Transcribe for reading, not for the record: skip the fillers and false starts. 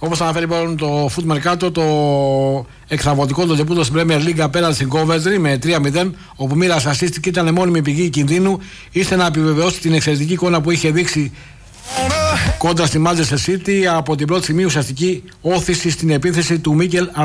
Όπως αναφέρει λοιπόν το Foot Mercato, το εκθραβωτικό το ντεμπούτο στην Premier League απέναντι στην Coventry με 3-0, όπου μοίρασε assist και ήταν μόνιμη πηγή κινδύνου, ήρθε να επιβεβαιώσει την εξαιρετική εικόνα που είχε δείξει κόντρα στη Manchester City. Από την πρώτη στιγμή ουσιαστική όθηση στην επίθεση του Μίκελ